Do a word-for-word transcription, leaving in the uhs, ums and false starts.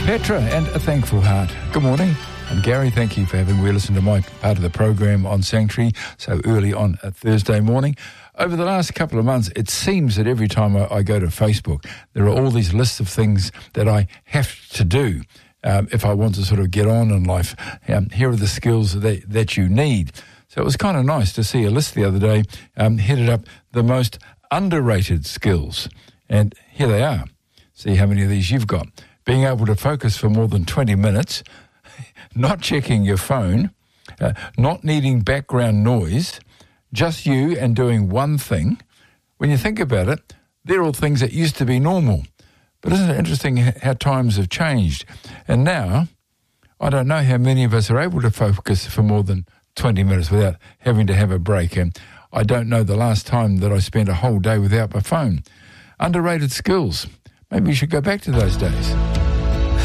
Petra and A Thankful Heart. Good morning. I'm Gary. Thank you for having we listen to my part of the program on Sanctuary so early on a Thursday morning. Over the last couple of months, it seems that every time I, I go to Facebook, there are all these lists of things that I have to do um, if I want to sort of get on in life. Um, here are the skills that, that you need. So it was kind of nice to see a list the other day um, headed up the most underrated skills. And here they are. See how many of these you've got. Being able to focus for more than twenty minutes, not checking your phone, uh, not needing background noise, just you and doing one thing. When you think about it, they're all things that used to be normal. But isn't it interesting how times have changed? And now, I don't know how many of us are able to focus for more than twenty minutes without having to have a break. And I don't know the last time that I spent a whole day without my phone. Underrated skills. Maybe you should go back to those days.